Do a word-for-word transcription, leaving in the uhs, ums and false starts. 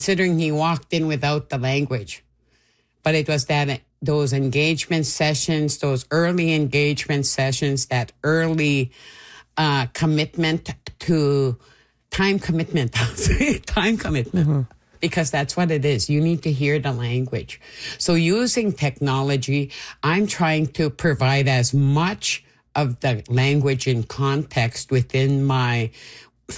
considering he walked in without the language. But it was that those engagement sessions, those early engagement sessions, that early uh, commitment to time commitment, time commitment, mm-hmm. because that's what it is. You need to hear the language. So using technology, I'm trying to provide as much of the language in context within my